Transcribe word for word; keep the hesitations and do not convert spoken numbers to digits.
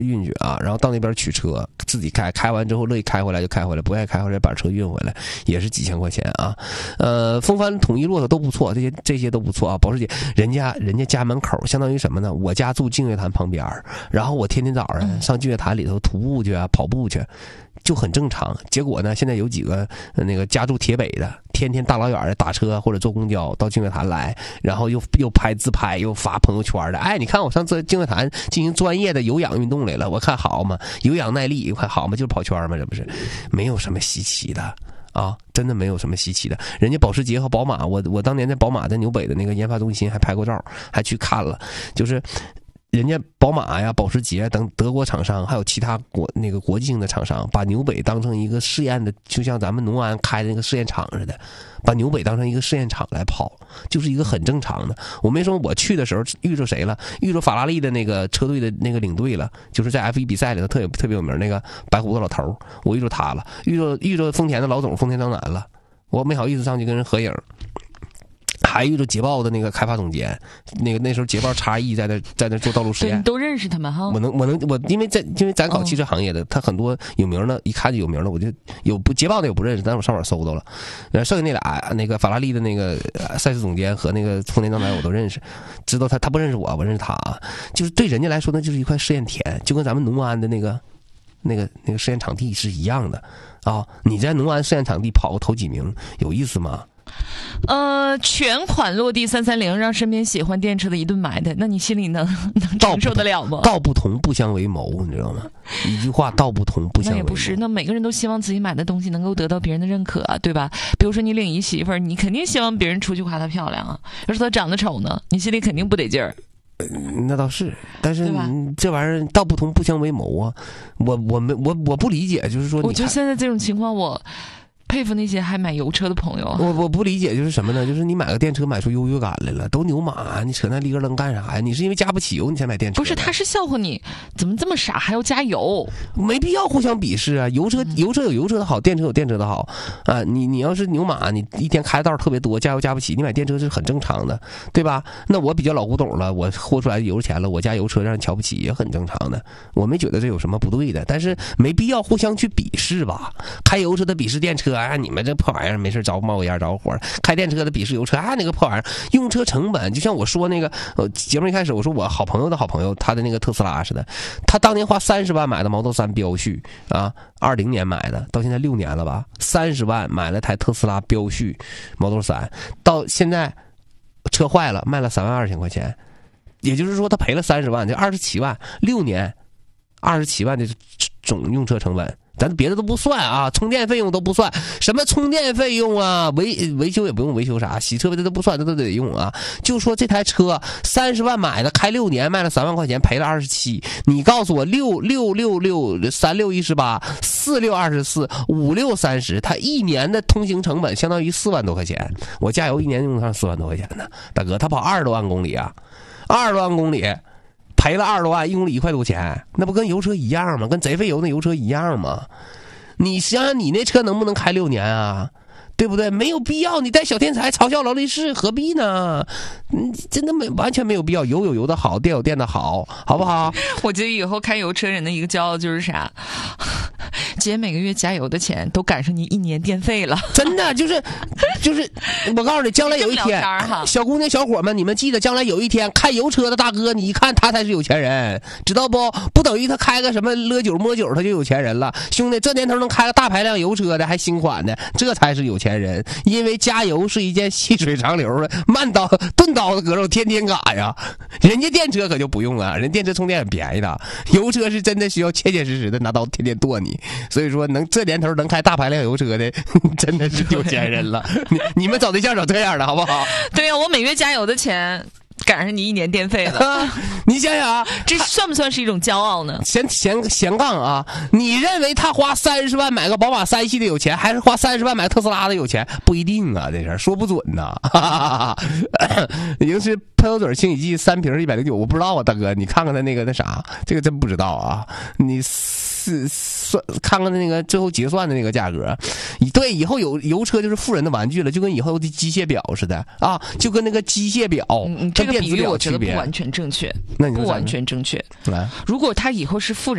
运去啊，然后到那边取车，自己开，开完之后乐意开回来就开回来，不愿意开回来把车运回来，也是几千块钱啊。呃，风帆、统一、骆驼都不错，这些这些都不错啊。保时捷，人家人家家门口相当于什么呢？我家住净月潭旁边，然后我天天早上上净月潭里头徒步去啊，跑步去。就很正常，结果呢，现在有几个那个家住铁北的，天天大老远的打车或者坐公交到净月潭来，然后又又拍自拍，又发朋友圈的。哎，你看我上这净月潭进行专业的有氧运动来了，我看好嘛，有氧耐力，快好嘛，就是跑圈嘛，这不是没有什么稀奇的啊，真的没有什么稀奇的。人家保时捷和宝马，我我当年在宝马在纽北的那个研发中心还拍过照，还去看了，就是。人家宝马呀、保时捷等德国厂商，还有其他国那个国际性的厂商，把纽北当成一个试验的，就像咱们农安开的那个试验场似的，把纽北当成一个试验场来跑，就是一个很正常的。我没说我去的时候遇着谁了，遇着法拉利的那个车队的那个领队了，就是在 F 一 比赛里头特别特别有名那个白胡子老头，我遇着他了，遇着遇着丰田的老总丰田章男了，我没好意思上去跟人合影。还遇着捷豹的那个开发总监，那个那时候捷豹叉 E 在那在那做道路实验， 你都认识他们哈？ 我能我能我因为在因为咱搞汽车行业的，他很多有名的，一看就有名的，我就有不捷豹的我不认识，但是我上网搜到了。然后剩下那俩那个法拉利的那个赛事总监和那个丰田章男我都认识，知道他他不认识我，我认识他，就是对人家来说那就是一块试验田，就跟咱们农安的那个那个那个试验场地是一样的啊。你在农安试验场地跑个头几名，有意思吗？ 呃，全款落地三三零，让身边喜欢电车的一顿埋汰，那你心里能能承受得了吗？ 道不同不相为谋，你知道吗？一句话，道不同不相为谋。 那也不是，那每个人都希望自己买的东西能够得到别人的认可啊，对吧？比如说你领一媳妇儿，你肯定希望别人出去夸她漂亮啊。要是她长得丑呢，你心里肯定不得劲儿。 那倒是，但是这玩意儿道不同不相为谋啊！我我没我我不理解，就是说， 我觉得现在这种情况我。佩服那些还买油车的朋友。 我我不理解就是什么呢？就是你买个电车买出优越感来了，都牛马，你扯那里个楞干啥呀？你是因为加不起油你才买电车？ 不是，他是笑话你怎么这么傻还要加油？ 没必要互相鄙视啊！油车油车有油车的好，电车有电车的好啊！你你要是牛马，你一天开的道特别多，加油加不起，你买电车是很正常的，对吧？那我比较老古董了，我豁出来油钱了，我加油车让人瞧不起也很正常的，我没觉得这有什么不对的，但是没必要互相去鄙视吧？开油车的鄙视电车。啊，你们这破玩意儿没事着冒个烟着火，开电车的鄙视油车啊，那个破玩意儿用车成本，就像我说那个呃节目一开始我说我好朋友的好朋友他的那个特斯拉似的，他当年花三十万买的 Model 三标序啊，二零年买的，到现在六年了吧，三十万买了台特斯拉标序 Model 三，到现在车坏了卖了三万二千块钱，也就是说他赔了三十万，就二十七万，六年二十七万的总用车成本。咱别的都不算啊，充电费用都不算，什么充电费用啊，维维修也不用维修啥，洗车这都不算，这都得用啊。就说这台车三十万买的，开六年卖了三万块钱，赔了二十七。你告诉我六六六六三六一十八，四六二十四，五六三十，它一年的通行成本相当于四万多块钱。我加油一年用上四万多块钱呢，大哥，他跑二十多万公里啊，二十多万公里。赔了二十多万，一公里一块多钱，那不跟油车一样吗？跟贼费油那油车一样吗？你想想，你那车能不能开六年啊？对不对？没有必要，你带小天才嘲笑劳力士，何必呢？嗯，真的没完全没有必要。油有油的好，电有电的好，好不好？ 我觉得以后开油车人的一个骄傲就是啥，姐每个月加油的钱都赶上你一年电费了。 真的就是就是，我告诉你，将来有一天，小姑娘小伙们，你们记得，将来有一天开油车的大哥，你一看他才是有钱人，知道不？不等于他开个什么勒酒摸酒他就有钱人了。兄弟，这年头能开个大排量油车的还新款的，这才是有钱人。因为加油是一件细水长流的，慢刀钝刀的割肉，天天嘎呀。人家电车可就不用了，人电车充电很便宜的，油车是真的需要切切实实的拿刀天天剁你。所以说，能这年头能开大排量油车的，真的是有钱人了。你你们找对象找这样的好不好？ 对呀、啊，我每月加油的钱赶上你一年电费了。 啊、你想想啊， 这算不算是一种骄傲呢？ 闲闲闲杠啊！你认为他花三十万买个宝马三系的有钱，还是花三十万买特斯拉的有钱？不一定啊，这事儿说不准呐、啊。已经是喷油嘴清洗剂三瓶一百零九，我不知道啊，大哥，你看看他那个那啥，这个真不知道啊。你是算看看那个最后结算的那个价格，对，以后有油车就是富人的玩具了，就跟以后的机械表似的啊，就跟那个机械表。 嗯，这个比喻我觉得不完全正确， 那你不完全正确。 来， 如果他以后是富人。